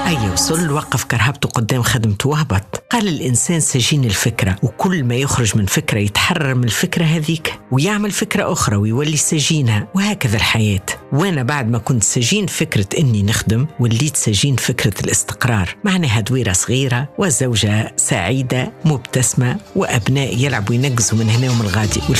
أي وصل وقف كرهبته قدام خدمته وهبط. قال الإنسان سجين الفكرة، وكل ما يخرج من فكرة يتحرر من الفكرة هذيك ويعمل فكرة أخرى ويولي سجينها، وهكذا الحياة. وأنا بعد ما كنت سجين فكرة إني نخدم وليت سجين فكرة الاستقرار، معناها دويرة صغيرة وزوجة سعيدة مبتسمة وأبناء يلعبوا ينقزوا من هنا ومن الغادي.